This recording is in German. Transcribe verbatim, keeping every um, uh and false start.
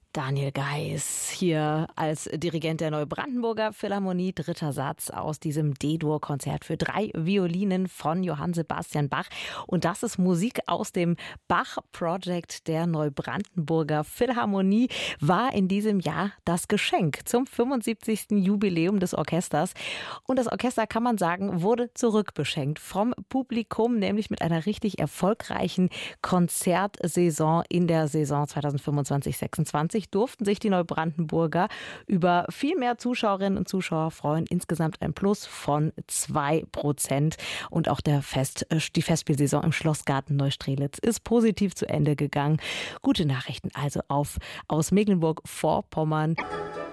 Daniel Geis hier als Dirigent der Neubrandenburger Philharmonie. Dritter Satz aus diesem D-Dur-Konzert für drei Violinen von Johann Sebastian Bach. Und das ist Musik aus dem Bach-Project der Neubrandenburger Philharmonie. War in diesem Jahr das Geschenk zum fünfundsiebzigsten Jubiläum des Orchesters. Und das Orchester, kann man sagen, wurde zurückbeschenkt vom Publikum, nämlich mit einer richtig erfolgreichen Konzertsaison in der Saison zweitausendfünfundzwanzig sechsundzwanzig. Durften sich die Neubrandenburger über viel mehr Zuschauerinnen und Zuschauer freuen. Insgesamt ein Plus von zwei Prozent. Und auch der Fest, die Festspielsaison im Schlossgarten Neustrelitz ist positiv zu Ende gegangen. Gute Nachrichten also auf, aus Mecklenburg-Vorpommern.